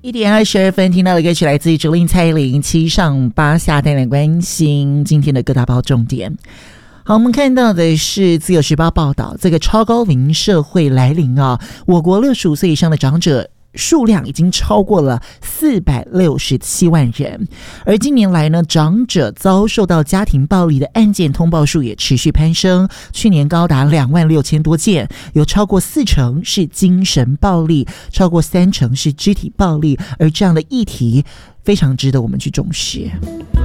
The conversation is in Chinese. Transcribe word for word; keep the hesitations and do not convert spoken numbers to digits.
一点二十二分，听到的歌曲来自竹林蔡依林，七上八下带来关心今天的各大报重点。好，我们看到的是自由时报报道，这个超高龄社会来临啊，我国六十五岁以上的长者数量已经超过了四百六十七万人，而近年来呢，长者遭受到家庭暴力的案件通报数也持续攀升，去年高达两万六千多件，有超过四成是精神暴力，超过三成是肢体暴力，而这样的议题非常值得我们去重视。